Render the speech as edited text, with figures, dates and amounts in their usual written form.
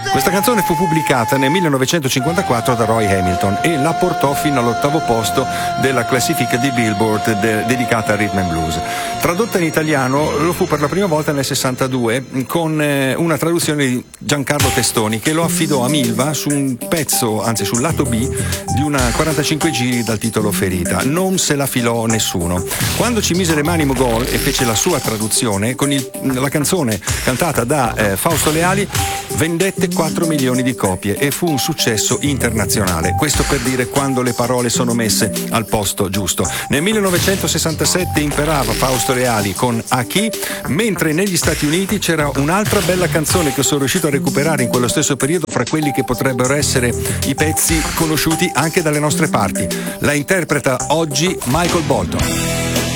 Questa canzone fu pubblicata nel 1954 da Roy Hamilton e la portò fino all'8° posto della classifica di Billboard dedicata al rhythm and blues. Tradotta in italiano lo fu per la prima volta nel 62 con una traduzione di Giancarlo Testoni, che lo affidò a Milva su un pezzo, anzi sul lato B di una 45 giri dal titolo Ferita. Non se la filò nessuno. Quando ci mise le mani Mogol e fece la sua traduzione con la canzone cantata da Fausto Leali, vendette 4 milioni di copie e fu un successo internazionale. Questo per dire quando le parole sono messe al posto giusto. Nel 1967 imperava Fausto Leali con A chi, mentre negli Stati Uniti c'era un'altra bella canzone che sono riuscito a recuperare in quello stesso periodo fra quelli che potrebbero essere i pezzi conosciuti anche dalle nostre parti. La interpreta oggi Michael Bolton.